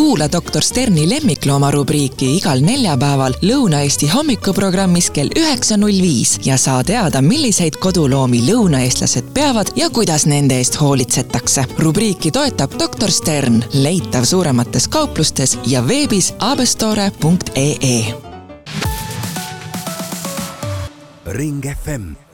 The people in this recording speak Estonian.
Kuula Dr. Sterni lemmiklooma rubriiki igal neljapäeval Lõuna-Eesti hommikuprogrammis kell 9.05 ja saa teada, milliseid koduloomi lõunaeestlased peavad ja kuidas nende eest hoolitsetakse. Rubriiki toetab Dr. Stern, leitav suuremates kauplustes ja veebis abestore.ee. Ring FM